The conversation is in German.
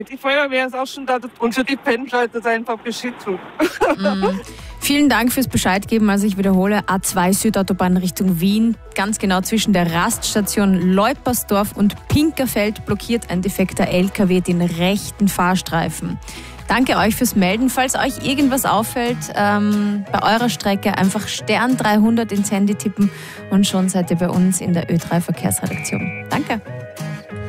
Die Feuerwehr ist auch schon da und für die Pendler ist das einfach Beschitzung. Vielen Dank fürs Bescheid geben. Also ich wiederhole, A2 Südautobahn Richtung Wien, ganz genau zwischen der Raststation Leupersdorf und Pinkerfeld blockiert ein defekter LKW den rechten Fahrstreifen. Danke euch fürs Melden. Falls euch irgendwas auffällt bei eurer Strecke, einfach Stern 300 ins Handy tippen und schon seid ihr bei uns in der Ö3 Verkehrsredaktion. Danke.